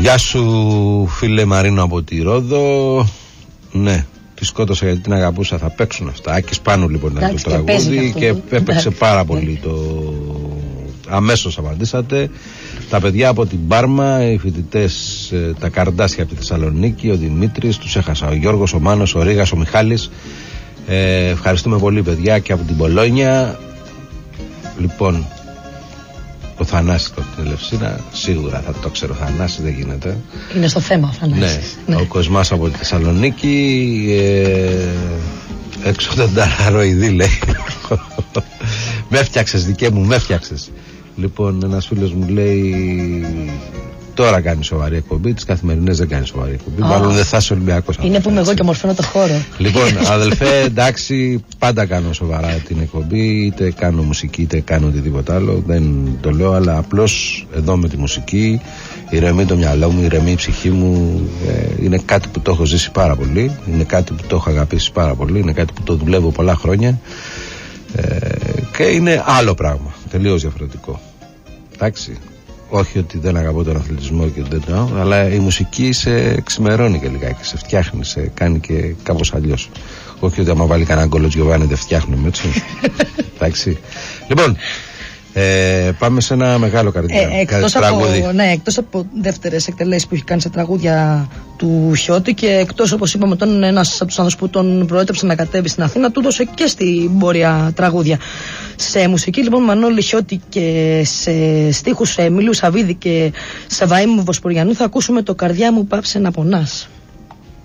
Γεια σου φίλε Μαρίνο από τη Ρόδο. Ναι, τη σκότωσα γιατί την αγαπούσα. Θα παίξουν αυτά. Άκης Πάνου λοιπόν ήταν το τραγούδι και έπαιξε πάρα πολύ το... Αμέσως απαντήσατε. Τα παιδιά από την Πάρμα, οι φοιτητές, τα καρντάσια από τη Θεσσαλονίκη, ο Δημήτρης, τους έχασα, ο Γιώργος, ο Μάνος, ο Ρήγας, ο Μιχάλης. Ευχαριστούμε πολύ παιδιά και από την Πολόνια. Λοιπόν, ο Θανάσης από την Ελευσίνα, σίγουρα θα το ξέρω, ο Θανάσης δεν γίνεται. Είναι στο θέμα ο Θανάσης. Ναι. Ο Κοσμάς από τη Θεσσαλονίκη, έξω τον Ταραροειδή λέει. Με έφτιαξες δικέ μου, με έφτιαξες. Λοιπόν, ένας φίλος μου λέει τώρα κάνει σοβαρή εκπομπή, τις καθημερινές δεν κάνει σοβαρή εκπομπή. Μάλλον δεν θα είσαι Ολυμπιακός. Είναι που είμαι εγώ και μορφώνω το χώρο. Λοιπόν, αδελφέ, εντάξει, πάντα κάνω σοβαρά την εκπομπή, είτε κάνω μουσική είτε κάνω οτιδήποτε άλλο. Δεν το λέω, αλλά απλώς εδώ με τη μουσική ηρεμεί το μυαλό μου, ηρεμεί η ψυχή μου. Είναι κάτι που το έχω ζήσει πάρα πολύ, είναι κάτι που το έχω αγαπήσει πάρα πολύ, είναι κάτι που το δουλεύω πολλά χρόνια. Και είναι άλλο πράγμα, τελείως διαφορετικό. Εντάξει, όχι ότι δεν αγαπώ τον αθλητισμό και δεν το, αλλά η μουσική σε ξημερώνει και λιγάκι, σε φτιάχνει, σε κάνει και κάπως αλλιώς. Όχι ότι άμα βάλει κανένα γκολο Τζιοβάνι δεν φτιάχνουμε, έτσι. Εντάξει. Λοιπόν, πάμε σε ένα μεγάλο τραγούδι. Εκτός από δεύτερες εκτελέσεις που έχει κάνει σε τραγούδια του Χιώτη και εκτός, όπως είπαμε, τον ένας από τους άνθρωπους που τον προέτρεψε να κατέβει στην Αθήνα, του έδωσε και στην πορεία τραγούδια. Σε μουσική λοιπόν Μανώλη Χιώτη και σε στίχους Εμίλιου Σαββίδη και Σαβαΐμου Βοσποριανού θα ακούσουμε το «Καρδιά μου πάψε να πονάς».